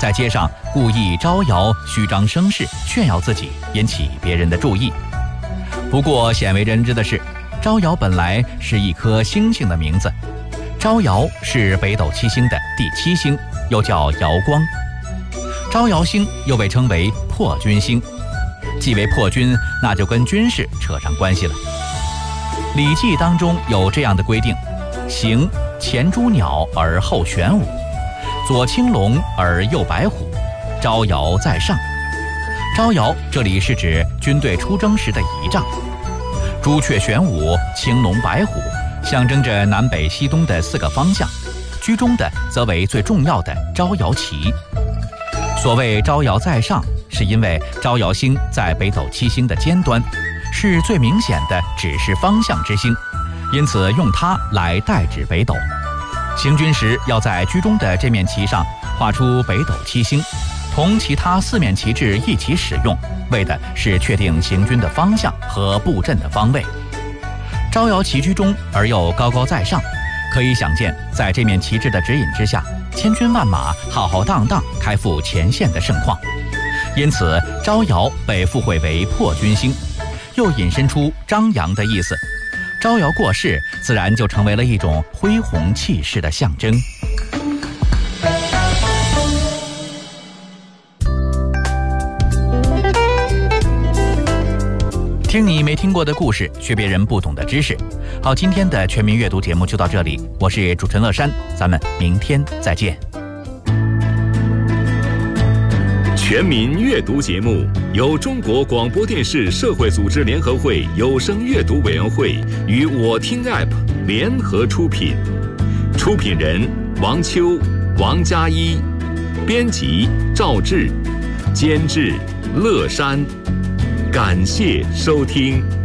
在街上故意招摇、虚张声势，炫耀自己，引起别人的注意。不过鲜为人知的是，招摇本来是一颗星星的名字，招摇是北斗七星的第7星，又叫瑶光。招摇星又被称为破军星，既为破军，那就跟军事扯上关系了。《礼记》当中有这样的规定：行前朱鸟而后玄武，左青龙而右白虎，招摇在上。招摇这里是指军队出征时的仪仗。朱雀玄武，青龙白虎，象征着南北西东的4个方向，居中的则为最重要的招摇旗。所谓招摇在上，是因为招摇星在北斗7星的尖端，是最明显的指示方向之星，因此用它来代指北斗。行军时要在居中的这面旗上画出北斗7星，同其他4面旗帜一起使用，为的是确定行军的方向和布阵的方位。招摇旗居中而又高高在上，可以想见，在这面旗帜的指引之下，千军万马浩浩荡荡开赴前线的盛况。因此招摇被附会为破军星，又引申出张扬的意思。招摇过市，自然就成为了一种恢宏气势的象征。听你没听过的故事，学别人不懂的知识。好，今天的全民阅读节目就到这里，我是主持人乐山，咱们明天再见。 全民阅读节目由中国广播电视社会组织联合会有声阅读委员会与我听 App 联合出品，出品人王秋、王佳一，编辑赵志，监制乐山。感谢收听。